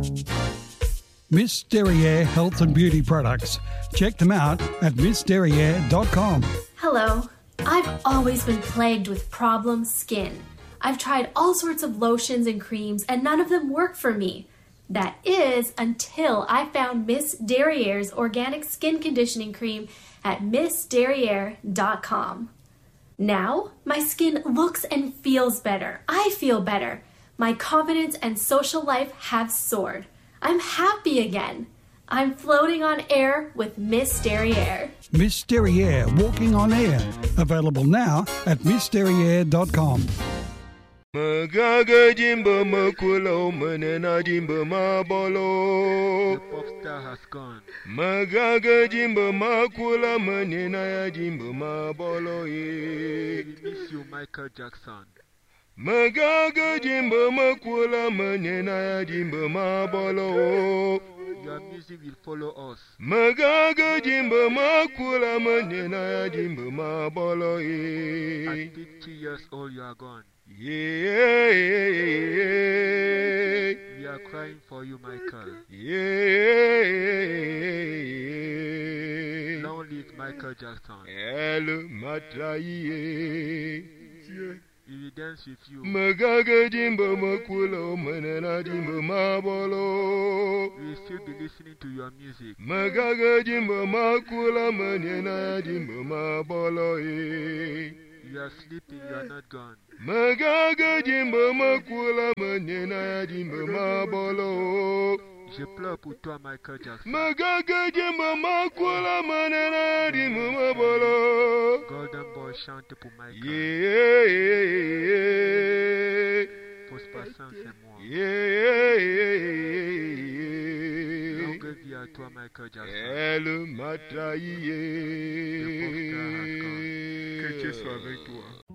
Miss Derriere Health and Beauty Products. Check them out at missderriere.com. Hello. I've always been plagued with problem skin. I've tried all sorts of lotions and creams and none of them work for me. That is until I found Miss Derriere's organic skin conditioning cream at missderriere.com. Now, my skin looks and feels better. I feel better. My confidence and social life have soared. I'm happy again. I'm floating on air with Miss Derriere. Miss Derriere Walking on Air. Available now at missderriere.com. Magaga Jimbo Makulo Manena Jimbo Mabolo. The pop star has gone. Magaga Jimbo Makula Manena Jimbo Mabolo. We miss you, Michael Jackson. Magaga Jimbo Makula Manena Jimbo Mabolo. Your music will follow us. Magaga Jimbo Makula Manena Jimbo Mabolo. At 50 years old, you are gone. Yeah. We are crying for you, Michael. Yeah. Long live Michael Jackson. Hello, Matraye. We will dance with you. Magaga Jimbo Makulo Manana Jimbo Mabolo. We will still be listening to your music. Magaga Jimbo Makula Manana Jimbo Mabolo. You are sleeping, you are not gone. Magaga Jimbo Makula Manana Jimbo Mabolo. Je pleure pour toi, Michael Jackson. Magaga Jimbo Makula Manana Jimbo Mabolo. Golden Boy chante pour Michael. Yeah. Postpassant, c'est moi. Yeah. Longue vie à toi, Michael Jackson. Elle m'a trahi. Le pop star has gone. Que Dieu soit avec toi.